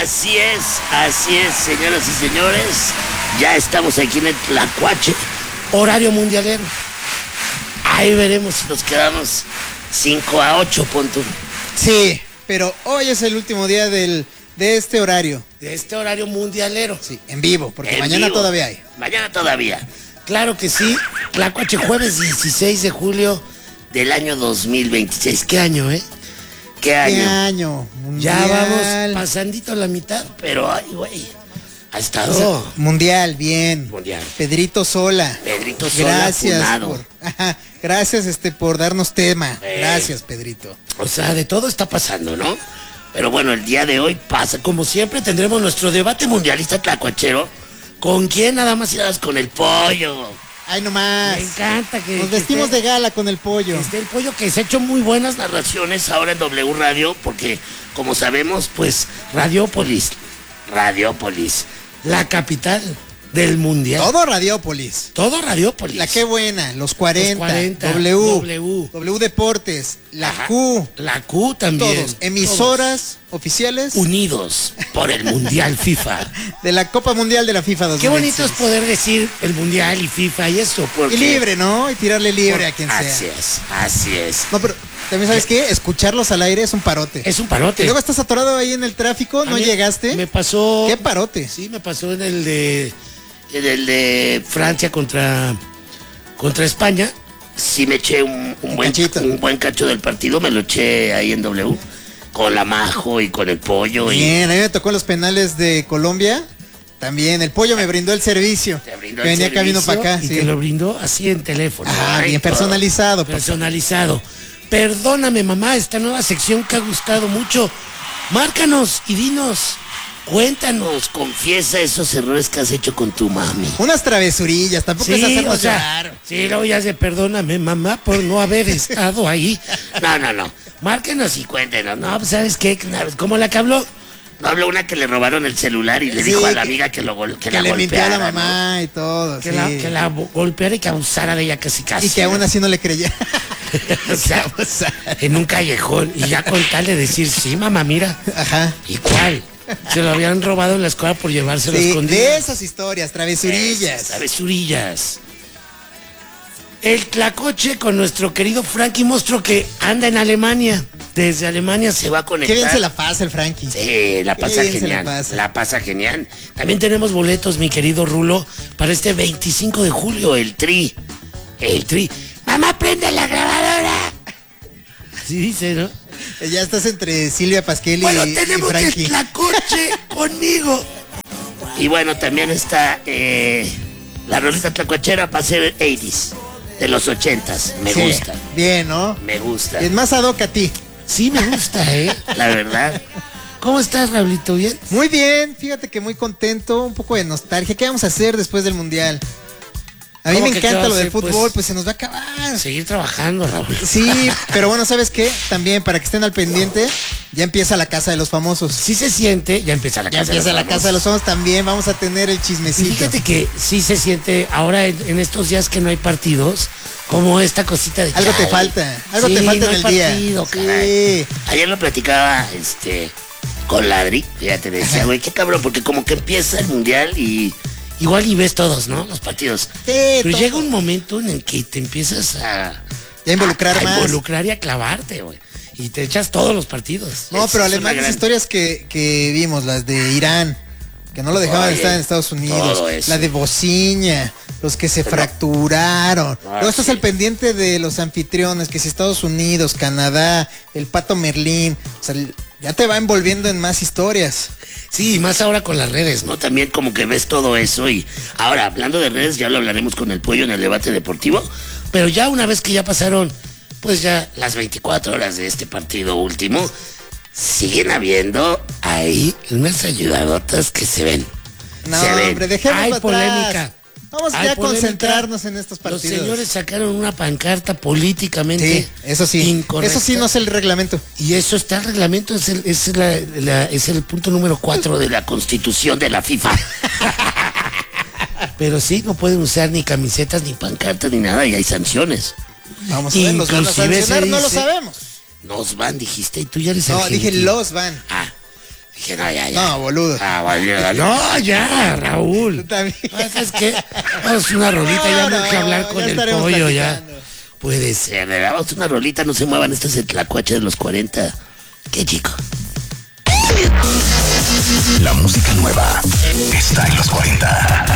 así es, señoras y señores. Ya estamos aquí en el Tlacuache, horario mundialero. Ahí veremos si nos quedamos 5-8, punto. Sí, pero hoy es el último día de este horario. De este horario mundialero. Sí, en vivo, porque En mañana vivo. todavía hay. Mañana todavía. Claro que sí. Tlacuache, jueves 16 de julio del año 2026. ¿Qué año, eh? ¿Qué año? ¿Qué año? Ya Mundial. vamos pasandito la mitad, pero ay, güey. Ha estado. Mundial, bien. Mundial. Pedrito Sola. Pedrito Sola, Gracias funado. gracias por darnos tema. Eh. Gracias, Pedrito. O sea, de todo está pasando, ¿no? Pero bueno, el día de hoy pasa. Como siempre, tendremos nuestro debate mundialista tlacuachero. ¿Con quién? Nada más irás con el pollo. Ay, nomás. Me encanta que. Nos vestimos de gala con el pollo. El pollo que se ha hecho muy buenas narraciones ahora en W Radio, porque como sabemos, pues Radiópolis, la capital del mundial. Todo Radiópolis. Todo Radiópolis. La Qué Buena, los 40, Los 40, W Deportes, la Ajá. Q, La Q también. todos, emisoras oficiales Unidos por el Mundial FIFA. de la Copa Mundial de la FIFA 2026. Qué bonito es poder decir el Mundial y FIFA y eso, porque... Y libre, ¿no? Y tirarle libre a quien sea. Así es. No, pero también sabes qué, escucharlos al aire es un parote. Es un parote. Y luego estás atorado ahí en el tráfico, A no mí llegaste. Me pasó... Qué parote. Sí, me pasó en el de Francia contra España. Sí me eché un buen cacho del partido, me lo eché ahí en W, con la Majo y con el pollo. Bien, a mí me tocó los penales de Colombia. También, el pollo me brindó el servicio. Te brindó que el venía camino servicio para acá. y Sí. te lo brindó así en teléfono. Ah, Ay, bien todo personalizado. papá. personalizado. Perdóname, mamá, esta nueva sección que ha gustado mucho. Márcanos y dinos. Cuéntanos, confiesa esos errores que has hecho con tu mami. Unas travesurillas, tampoco es hacernos llorar. sí, luego ya se perdóname, mamá, por no haber estado ahí. No. Márquenos y cuéntenos. No, pues, ¿sabes qué? ¿Cómo la que habló? No habló una que le robaron el celular y le Sí, dijo a que- la amiga que la Que le golpeara. mintió a la ¿no? mamá y todo. Que, sí. que la golpeara y que abusara de ella casi. Y que aún así no le creía. O sea, en un callejón. Y ya con tal de decir, sí, mamá, mira. Ajá. ¿Y cuál? Se lo habían robado en la escuela por llevárselo Sí, escondido. de esas historias, travesurillas. Travesurillas. El Tlacoche con nuestro querido Frankie Monstruo que anda en Alemania. Desde Alemania se va a conectar. Qué bien se la pasa el Frankie. Sí, la pasa Qué bien se genial. la pasa. La pasa genial. También tenemos boletos, mi querido Rulo, para este 25 de julio, el Tri. El Tri. Mamá, prende la grabadora. Así dice, ¿no? Ya estás entre Silvia Pasquel Bueno, y tenemos Frankie. el Tlacoche conmigo. Y bueno, también está la rolita tlacuachera para hacer 80s, de los 80s. Me Sí, gusta, bien, ¿no? me gusta. Es más ad hoc a ti. Sí, me gusta, la verdad. ¿Cómo estás, Raulito? ¿Bien? Muy bien, fíjate que muy contento, un poco de nostalgia. ¿Qué vamos a hacer después del Mundial? A mí ¿Cómo me que qué encanta va a lo del hacer, fútbol, pues? pues se nos va a acabar. Seguir trabajando, Raúl. Sí, pero bueno, ¿sabes qué? También para que estén al pendiente, ya empieza la Casa de los Famosos. Sí se siente, ya empieza la Ya casa. empieza de la los Casa de los Famosos, también vamos a tener el Y chismecito. fíjate que sí se siente ahora en estos días que no hay partidos, como esta cosita de Algo te chale. falta, algo Sí, te falta no en el hay día. partido, Sí. caray. Ayer lo platicaba con Ladri, fíjate, decía, güey, qué cabrón, porque como que empieza el mundial y igual y ves todos, ¿no? Los partidos. Pero todo. llega un momento en el que te empiezas a Ya involucrar a más. involucrar y a clavarte, güey. Y te echas todos los partidos. No, pero Es una además las gran- historias que vimos, las de Irán, que no lo dejaban Oye, estar en Estados Unidos, todo eso. la de Bociña, los que se fracturaron. Luego estás sí. al pendiente de los anfitriones, que si Estados Unidos, Canadá, el Pato Merlín, o sea, ya te va envolviendo en más historias. Sí, y más ahora con las redes, ¿no? También como que ves todo eso y ahora, hablando de redes, ya lo hablaremos con el pollo en el debate deportivo, pero ya una vez que ya pasaron, pues ya las 24 horas de este partido último, siguen habiendo ahí unas ayudadotas que se ven. No, se ven. hombre, dejémoslo Hay atrás. polémica. Vamos Hay ya a polémica. concentrarnos en estos Los partidos. señores sacaron una pancarta políticamente Sí, eso sí. incorrecta. Eso sí no es el reglamento. Y eso está el reglamento, es el punto número 4 de la Constitución de la FIFA. Pero sí, no pueden usar ni camisetas, ni pancartas, ni nada, y hay sanciones. Vamos a ver, ¿nos van a Inclusive sancionar? se No lo dice- sabemos. Nos van, dijiste, y tú ya eres No, argentino. dije los van. Ah, Dije, no, ya. No, boludo. Boludo. No, ya, Raúl. Tú también. ¿Sabes qué? Vamos a una rolita, ya no hay que hablar con ya el estaremos pollo, ya. platicando. Puede ser, ¿verdad? Vamos a una rolita, no se muevan, esto es el Tlacuache de los 40. Qué chico. La música nueva está en los 40.